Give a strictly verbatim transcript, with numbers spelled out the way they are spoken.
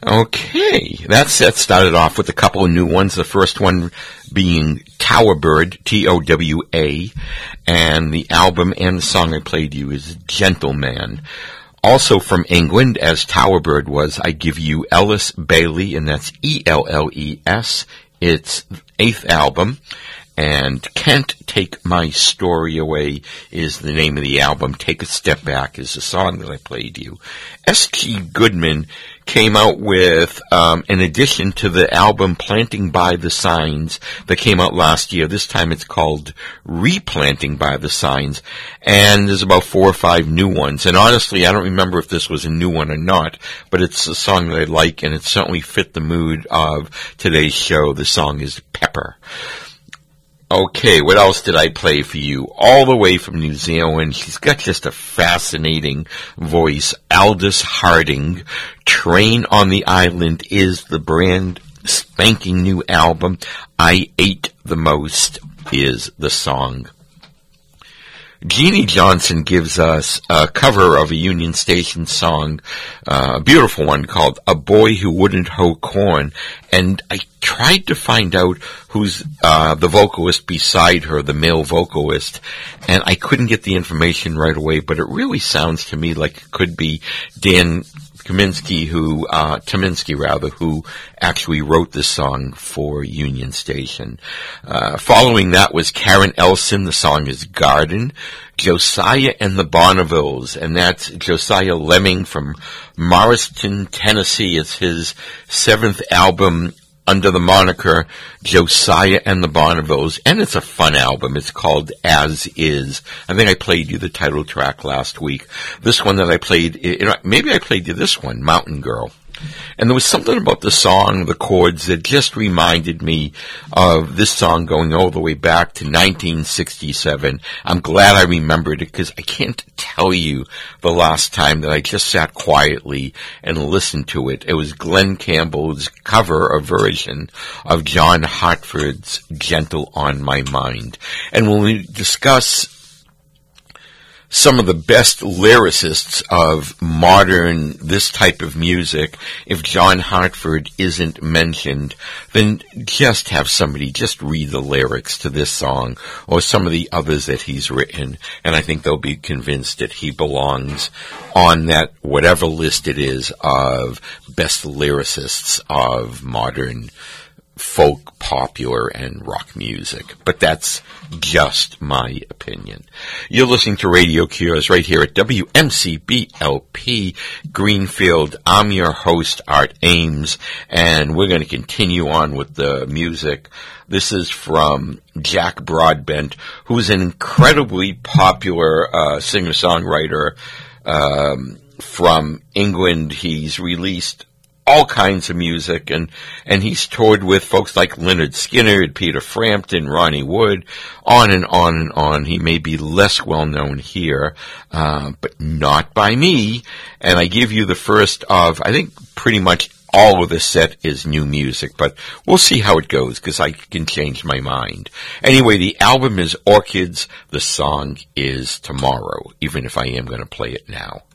Okay, that set started off with a couple of new ones. The first one being Towerbird, T O W A, and the album and the song I played you is Gentleman. Also from England, as Towerbird was, I give you Ellis Bailey, and that's E L L E S. It's eighth album. And Can't Take My Story Away is the name of the album. Take a Step Back is the song that I played you. S G Goodman came out with um, an addition to the album Planting by the Signs that came out last year. This time it's called Replanting by the Signs. And there's about four or five new ones. And honestly, I don't remember if this was a new one or not, but it's a song that I like, and it certainly fit the mood of today's show. The song is Pepper. Okay, what else did I play for you? All the way from New Zealand, she's got just a fascinating voice. Aldous Harding, Train on the Island is the brand spanking new album. I Ate the Most is the song. Jeannie Johnson gives us a cover of a Union Station song, uh, a beautiful one called A Boy Who Wouldn't Hoe Corn, and I tried to find out who's uh, the vocalist beside her, the male vocalist, and I couldn't get the information right away, but it really sounds to me like it could be Dan Kaminsky, who, uh, Tominski rather, who actually wrote this song for Union Station. Uh, following that was Karen Elson. The song is Garden. Josiah and the Bonnevilles, and that's Josiah Lemming from Morristown, Tennessee. It's his seventh album under the moniker Josiah and the Bonnevilles, and it's a fun album. It's called As Is. I think I played you the title track last week. This one that I played, you know, maybe I played you this one, Mountain Girl. And there was something about the song, the chords, that just reminded me of this song going all the way back to nineteen sixty-seven. I'm glad I remembered it because I can't tell you the last time that I just sat quietly and listened to it. It was Glenn Campbell's cover or version of John Hartford's Gentle on My Mind. And when we discuss some of the best lyricists of modern, this type of music, if John Hartford isn't mentioned, then just have somebody just read the lyrics to this song or some of the others that he's written, and I think they'll be convinced that he belongs on that whatever list it is of best lyricists of modern folk, popular, and rock music. But that's just my opinion. You're listening to Radio Cures right here at W M C B L P Greenfield. I'm your host, Art Ames, and we're going to continue on with the music. This is from Jack Broadbent, who's an incredibly popular uh, singer-songwriter um, from England. He's released all kinds of music, and, and he's toured with folks like Lynyrd Skynyrd, Peter Frampton, Ronnie Wood, on and on and on. He may be less well known here, uh, but not by me. And I give you the first of, I think pretty much all of this set is new music, but we'll see how it goes because I can change my mind. Anyway, the album is Orchids. The song is Tomorrow, even if I am going to play it now.